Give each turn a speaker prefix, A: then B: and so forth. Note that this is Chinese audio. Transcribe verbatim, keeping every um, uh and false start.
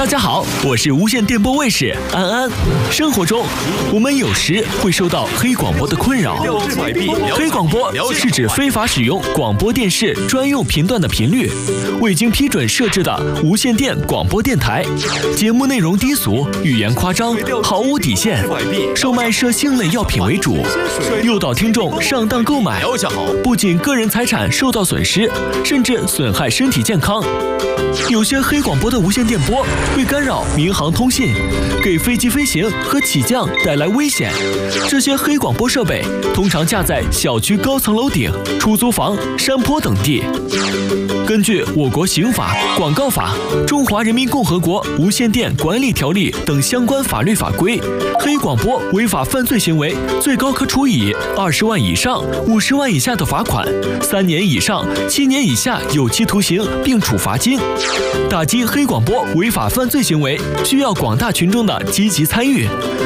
A: 大家好，我是无线电波卫士安安。生活中，我们有时会受到黑广播的困扰。黑广播是指非法使用广播电视专用频段的频率，未经批准设置的无线电广播电台。节目内容低俗，语言夸张，毫无底线，售卖涉性类药品为主，诱导听众上当购买，不仅个人财产受到损失，甚至损害身体健康。有些黑广播的无线电波会干扰民航通信，给飞机飞行和起降带来危险。这些黑广播设备通常架在小区高层楼顶、出租房、山坡等地。根据我国刑法、广告法、中华人民共和国无线电管理条例等相关法律法规，黑广播违法犯罪行为，最高可处以二十万以上五十万以下的罚款，三年以上七年以下有期徒刑，并处罚金。打击黑广播违法犯罪行为，需要广大群众的积极参与。